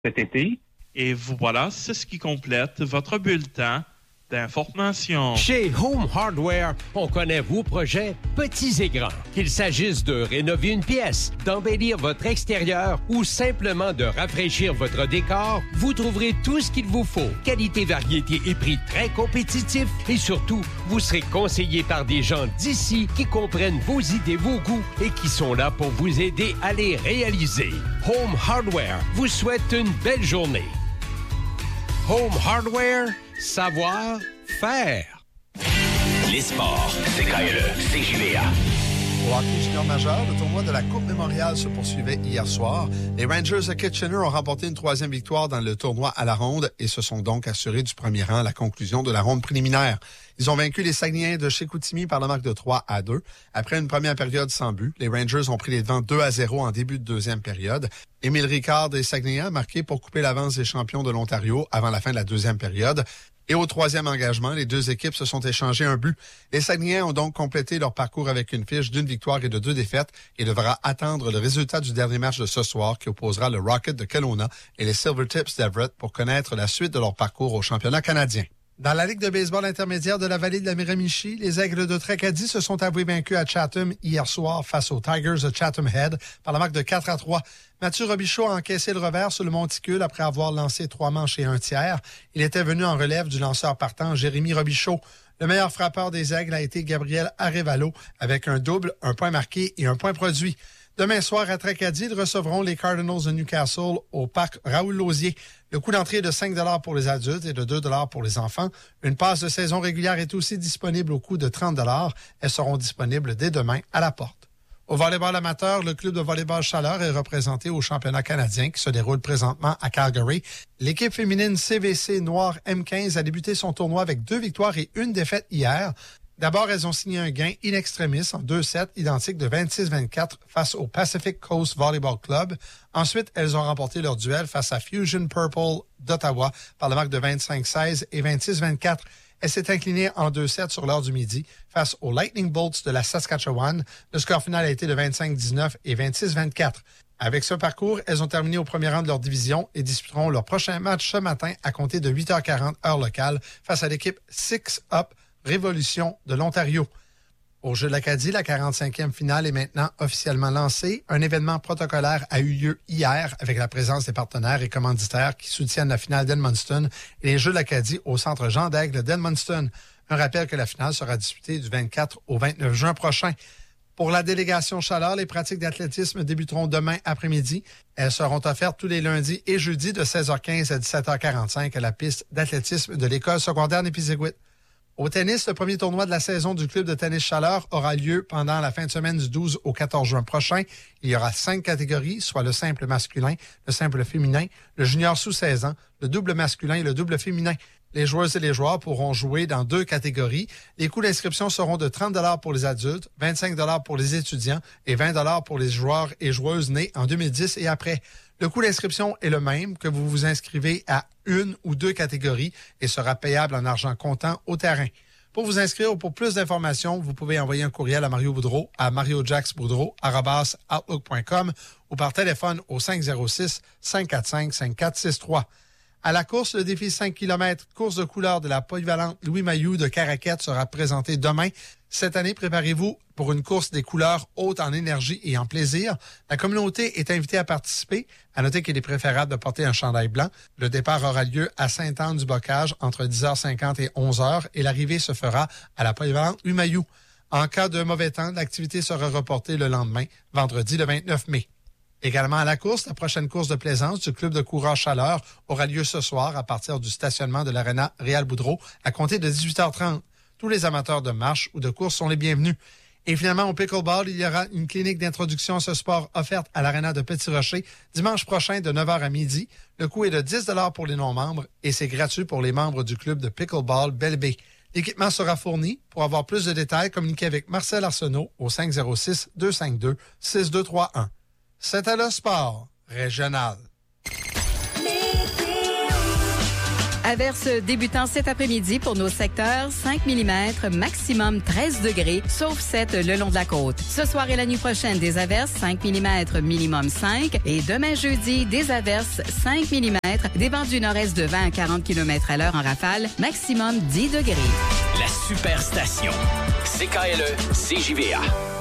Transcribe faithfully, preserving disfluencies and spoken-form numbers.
cet été. Et voilà, c'est ce qui complète votre bulletin d'information. Chez Home Hardware, on connaît vos projets petits et grands. Qu'il s'agisse de rénover une pièce, d'embellir votre extérieur ou simplement de rafraîchir votre décor, vous trouverez tout ce qu'il vous faut. Qualité, variété et prix très compétitifs et surtout, vous serez conseillé par des gens d'ici qui comprennent vos idées, vos goûts et qui sont là pour vous aider à les réaliser. Home Hardware vous souhaite une belle journée. Home Hardware, savoir faire. Les sports, c'est K L E, C J V A. Au hockey junior majeur, le tournoi de la Coupe Mémoriale se poursuivait hier soir. Les Rangers de Kitchener ont remporté une troisième victoire dans le tournoi à la ronde et se sont donc assurés du premier rang à la conclusion de la ronde préliminaire. Ils ont vaincu les Saguenayens de Chicoutimi par la marque de trois à deux. Après une première période sans but, les Rangers ont pris les devants deux à zéro en début de deuxième période. Émile Ricard des Saguenayens a marqué pour couper l'avance des champions de l'Ontario avant la fin de la deuxième période. Et au troisième engagement, les deux équipes se sont échangées un but. Les Saguenayens ont donc complété leur parcours avec une fiche d'une victoire et de deux défaites et devra attendre le résultat du dernier match de ce soir qui opposera le Rocket de Kelowna et les Silvertips d'Everett pour connaître la suite de leur parcours au championnat canadien. Dans la Ligue de baseball intermédiaire de la vallée de la Miramichi, les Aigles de Tracadie se sont avoués vaincus à Chatham hier soir face aux Tigers de Chatham Head par la marque de quatre à trois. Mathieu Robichaud a encaissé le revers sur le monticule après avoir lancé trois manches et un tiers. Il était venu en relève du lanceur partant Jérémy Robichaud. Le meilleur frappeur des Aigles a été Gabriel Arevalo avec un double, un point marqué et un point produit. Demain soir, à Tracadie, ils recevront les Cardinals de Newcastle au parc Raoul-Lausier. Le coût d'entrée est de cinq dollars pour les adultes et de deux dollars pour les enfants. Une passe de saison régulière est aussi disponible au coût de trente dollars. Elles seront disponibles dès demain à la porte. Au volleyball amateur, le club de volleyball Chaleur est représenté au championnat canadien qui se déroule présentement à Calgary. L'équipe féminine C V C Noir M quinze a débuté son tournoi avec deux victoires et une défaite hier. D'abord, elles ont signé un gain in extremis en deux sets identiques de vingt-six vingt-quatre face au Pacific Coast Volleyball Club. Ensuite, elles ont remporté leur duel face à Fusion Purple d'Ottawa par la marque de vingt-cinq seize et vingt-six vingt-quatre. Elle s'est inclinée en deux sets sur l'heure du midi face aux Lightning Bolts de la Saskatchewan. Le score final a été de vingt-cinq dix-neuf et vingt-six vingt-quatre. Avec ce parcours, elles ont terminé au premier rang de leur division et disputeront leur prochain match ce matin à compter de huit heures quarante heure locale face à l'équipe Six Up Révolution de l'Ontario. Au Jeu de l'Acadie, la quarante-cinquième finale est maintenant officiellement lancée. Un événement protocolaire a eu lieu hier avec la présence des partenaires et commanditaires qui soutiennent la finale d'Edmundston et les Jeux de l'Acadie au Centre Jean d'Aigle d'Edmundston. Un rappel que la finale sera disputée du vingt-quatre au vingt-neuf juin prochain. Pour la délégation Chaleur, les pratiques d'athlétisme débuteront demain après-midi. Elles seront offertes tous les lundis et jeudis de seize heures quinze à dix-sept heures quarante-cinq à la piste d'athlétisme de l'école secondaire Népisiguit. Au tennis, le premier tournoi de la saison du club de tennis Chaleur aura lieu pendant la fin de semaine du douze au quatorze juin prochain. Il y aura cinq catégories, soit le simple masculin, le simple féminin, le junior sous seize ans, le double masculin et le double féminin. Les joueuses et les joueurs pourront jouer dans deux catégories. Les coûts d'inscription seront de trente dollars pour les adultes, vingt-cinq dollars pour les étudiants et vingt dollars pour les joueurs et joueuses nés en deux mille dix et après. Le coût d'inscription est le même que vous vous inscrivez à une ou deux catégories et sera payable en argent comptant au terrain. Pour vous inscrire ou pour plus d'informations, vous pouvez envoyer un courriel à Mario Boudreau à mariojacksboudreau arobase outlook point com ou par téléphone au cinq zéro six, cinq quatre cinq, cinq quatre six trois. À la course, le défi cinq kilomètres course de couleur de la polyvalente Louis Mailloux de Caraquette sera présenté demain. Cette année, préparez-vous pour une course des couleurs hautes en énergie et en plaisir. La communauté est invitée à participer. À noter qu'il est préférable de porter un chandail blanc. Le départ aura lieu à Sainte-Anne-du-Bocage entre dix heures cinquante et onze heures et l'arrivée se fera à la polyvalente Louis Mailloux. En cas de mauvais temps, l'activité sera reportée le lendemain, vendredi le vingt-neuf mai. Également à la course, la prochaine course de plaisance du club de coureurs Chaleur aura lieu ce soir à partir du stationnement de l'Arena Réal Boudreau à compter de dix-huit heures trente. Tous les amateurs de marche ou de course sont les bienvenus. Et finalement, au pickleball, il y aura une clinique d'introduction à ce sport offerte à l'Arena de Petit-Rocher dimanche prochain de neuf heures à midi. Le coût est de dix dollars pour les non-membres et c'est gratuit pour les membres du club de pickleball Belle-Baie. L'équipement sera fourni. Pour avoir plus de détails, communiquez avec Marcel Arsenault au cinq zéro six, deux cinq deux, six deux trois un. C'était le sport régional. Averses débutant cet après-midi pour nos secteurs cinq millimètres, maximum treize degrés, sauf sept le long de la côte. Ce soir et la nuit prochaine, des averses cinq millimètres, minimum cinq. Et demain jeudi, des averses cinq millimètres, des vents du nord-est de vingt à quarante kilomètres à l'heure en rafale, maximum dix degrés. La Superstation. C K L E, C J V A.